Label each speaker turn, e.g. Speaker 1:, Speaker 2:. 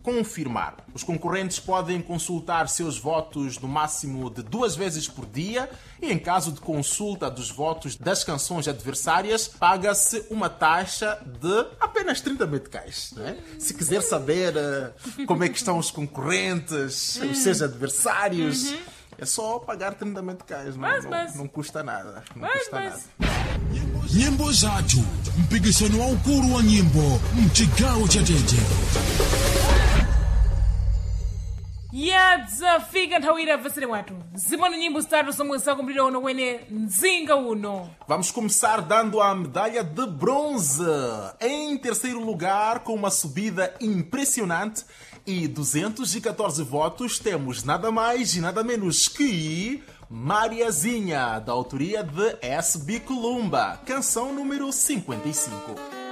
Speaker 1: confirmar. Os concorrentes podem consultar seus votos no máximo de 2 vezes por dia e, em caso de consulta dos votos das canções adversárias, paga-se uma taxa de apenas 30 meticais. Né? Se quiser saber como é que estão os concorrentes, os seus adversários, é só pagar 30 meticais. Não custa nada. Não custa nada.
Speaker 2: Nyimbo zathu, mpikisano waukulu wa nyimbo mchigawo cha Tete.
Speaker 3: Yadzafika nthawi ira vasire watu zipano nyimbo zitatu zomwe zakumbirira uno wene mzinga uno.
Speaker 1: Vamos começar dando a medalha de bronze. Em terceiro lugar, com uma subida impressionante e 214 votos, temos nada mais e nada menos que Mariazinha, da autoria de S.B. Columba, canção número 55.